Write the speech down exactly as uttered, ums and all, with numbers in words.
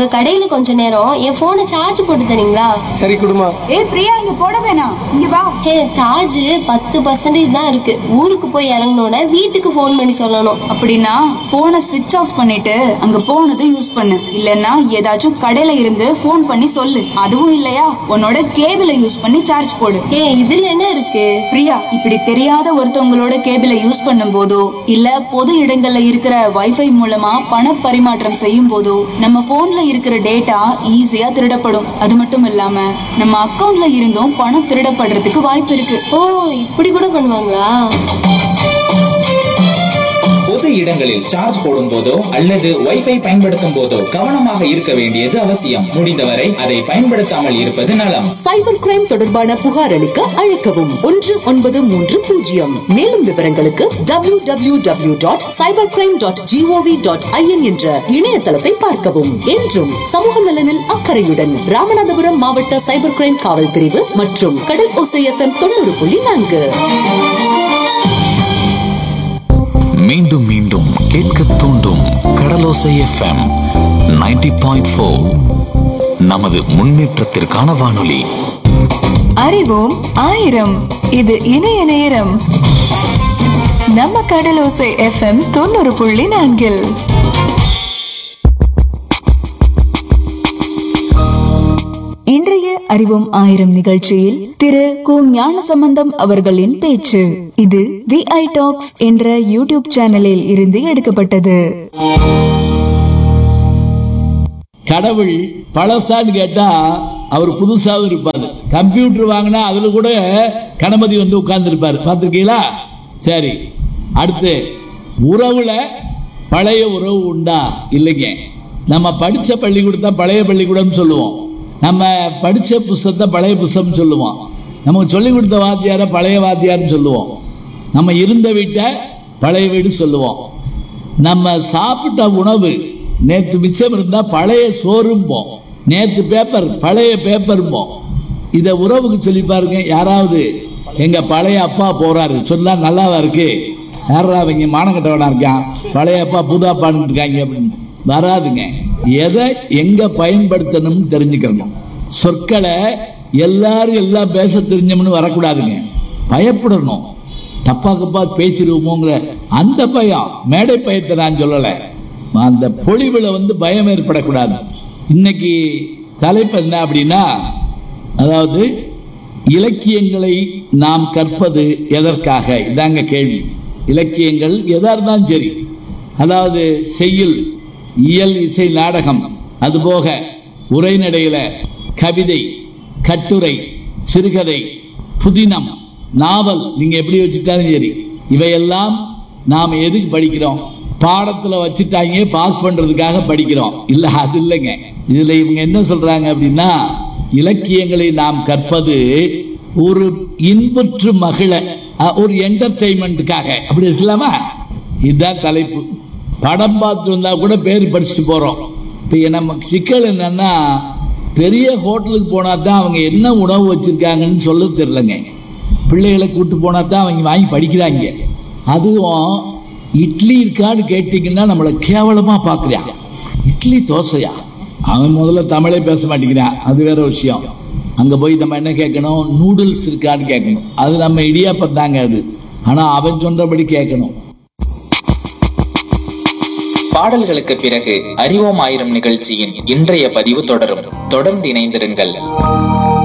உங்க கடையில கொஞ்ச நேரம் என் போனை சார்ஜ் போட்டு தரீங்களா? சரி குடுமா. ஏய் பிரியா, இங்க போட வேணாம், இங்க வா. ஹே, சார்ஜ் பத்து பர்சன்டேஜ் தான் இருக்கு. ஊருக்கு போய் இறங்கினோட வீட்டுக்கு போன் பண்ணி சொல்லணும். அப்படின்னா போனை ஸ்விட்ச் ஆஃப் பண்ணிட்டு அங்க போனதை யூஸ் பண்ணு. இல்லன்னா ஏதாச்சும் கடையில இருந்து போன் பண்ணி சொல்லு. அதுவும் இல்லையா உன்னோட கேபிளை யூஸ் பண்ணி சார்ஜ் போடு. ஏ, இதுல என்ன இருக்கு? பிரியா, இப்படி தெரியாத ஒருத்தவங்களோட கேபிளை யூஸ் பண்ணும் போதோ இல்ல பொது இடங்கள்ல இருக்கிற வைஃபை மூலமா பண பரிமாற்றம் செய்யும் போதோ நம்ம போன்ல இருக்கிற டேட்டா ஈஸியா திருடப்படும். அது மட்டும் இல்லாம நம்ம அக்கவுண்ட்ல இருந்தும் பணம் திருடப்படுறதுக்கு வாய்ப்பு இருக்கு. ஓ, இப்படி கூட பண்ணுவாங்களா? பொது இடங்களில் சார்ஜ் போடும் போதோ அல்லது வைஃபை பயன்படுத்தும் போதோ கவனமாக இருக்க வேண்டியது அவசியம். முடிந்தவரை அதை பயன்படுத்தாமல் இருப்பது நலம். சைபர் கிரைம் தொடர்பான புகார் அளிக்க அழைக்கவும் ஒன்று ஒன்பது மூன்று பூஜ்ஜியம். மேலும் விவரங்களுக்கு W W W dot cyber crime dot gov dot IN என்ற இணையதளத்தை பார்க்கவும். என்றும் சமூக நலனில் அக்கறையுடன் ராமநாதபுரம் மாவட்ட சைபர் கிரைம் காவல் பிரிவு மற்றும் கடல் ஓசை எஃப்எம் தொண்ணூறு புள்ளி நான்கு. மீண்டும் மீண்டும் கேட்க தூண்டும் கடலோசை எஃப்எம் நைன்டி பாயிண்ட் ஃபோர். நமது முன்னேற்றத்திற்கான வானொலி. அறிவோம் ஆயிரம். இது இணைய நேரம். நம்ம கடலோசை எஃப்எம் தொண்ணூறு புள்ளி நான்கில் இன்றைய அறிவோம் ஆயிரம் நிகழ்ச்சியில் திரு கு ஞானசம்பந்தம் அவர்களின் பேச்சு. இது வி ஐ டாக்ஸ் என்ற யூடியூப் சேனலில் இருந்து எடுக்கப்பட்டது. கடவுள் பழசான்னு கேட்டா அவர் புதுசாவும் இருப்பாரு. கம்ப்யூட்டர் வாங்கினா அதுல கூட கணபதி வந்து உட்கார்ந்து இருப்பாரு. பார்த்திருக்கீங்களா? சரி, அடுத்து உறவுல பழைய உறவு உண்டா? இல்லைங்க. நம்ம படிச்ச பள்ளிக்கூடத்தை பழைய பள்ளிக்கூடம் சொல்லுவோம். நம்ம படிச்ச புஸ்தகத்தை பழைய புஸ்தகம் சொல்லுவோம். நமக்கு சொல்லிக் கொடுத்த வாத்தியார பழைய வாத்தியார்னு சொல்லுவோம். நம்ம இருந்த வீட்டை பழைய வீடு சொல்லுவோம். நம்ம சாப்பிட்ட உணவு நேற்று மிச்சம் இருந்தா பழைய சோறும்போம். நேற்று பேப்பர் பழைய பேப்பரும்போம். இதை உறவுக்கு சொல்லி பாருங்க. யாராவது எங்க பழைய அப்பா போறாரு சொன்னா நல்லாவா இருக்கு? யாரா அவங்க மானக்கட்டவனா இருக்கான், பழைய அப்பா புதாப்பான்னு இருக்காங்க அப்படின்னு வராதுங்க. எதை எங்க பயன்படுத்தணும்னு தெரிஞ்சுக்கணும். சொற்களை எல்லாரும் எல்லாம் பேச தெரிஞ்சோம்னு வரக்கூடாதுங்க. பயப்படணும். தப்பா கப்பா பேசிடுவோமோங்கிற அந்த பயம், மேடை பயத்தை நான் சொல்லல. அந்த பொழிவுல வந்து பயம் ஏற்படக்கூடாது. இன்னைக்கு தலைப்பு என்ன அப்படின்னா, அதாவது இலக்கியங்களை நாம் கற்பது எதற்காக? இதாங்க கேள்வி. இலக்கியங்கள் எதா இருந்தாலும் சரி, அதாவது செய்யுள், இயல், இசை, நாடகம், அதுபோக உரைநடையில கவிதை, கட்டுரை, சிறுகதை, புதினம், நாவல், நீங்க எப்படி வச்சுட்டாலும் சரி, இவையெல்லாம் நாம் எதுக்கு படிக்கிறோம்? பாடத்துல வச்சுட்டாங்க பாஸ் பண்றதுக்காக படிக்கிறோம். இல்ல, அது இல்லைங்க. இதுல இவங்க என்ன சொல்றாங்க அப்படின்னா, இலக்கியங்களை நாம் கற்பது ஒரு இன்புற்று மகிழ, ஒரு என்டர்டைன்மெண்ட்டுக்காக. அப்படி இல்லாமா? இதுதான் தலைப்பு. படம் பார்த்து வந்தா கூட பேர் படிச்சுட்டு போறோம். இப்ப நமக்கு சிக்கல் என்னன்னா, பெரிய ஹோட்டலுக்கு போனா தான் அவங்க என்ன உணவு வச்சிருக்காங்கன்னு சொல்ல தெரியலங்க. பிள்ளைகளை கூட்டு போனா தான் அவங்க வாங்கி படிக்கிறாங்க. அதுவும் இட்லி இருக்கான்னு கேட்டீங்கன்னா நம்மளை கேவலமா பாக்குறான். இட்லி தோசையா? அவன் முதல்ல தமிழே பேச மாட்டேங்கிறான், அது வேற விஷயம். அங்க போய் நம்ம என்ன கேட்கணும்? நூடுல்ஸ் இருக்கான்னு கேட்கணும். அது நம்ம இடியாப்பம் தாங்க அது. ஆனா அவன் சொன்னபடி கேட்கணும். பாடல்களுக்கு பிறகு அறிவோம் ஆயிரம் நிகழ்ச்சியின் இன்றைய பதிவு தொடரும். தொடர்ந்து இணைந்திருங்கள்.